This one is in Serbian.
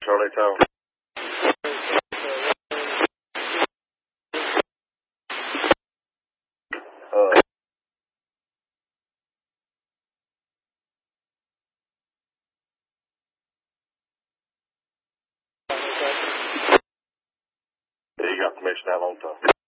Charlie Tower. You got permission to have on top.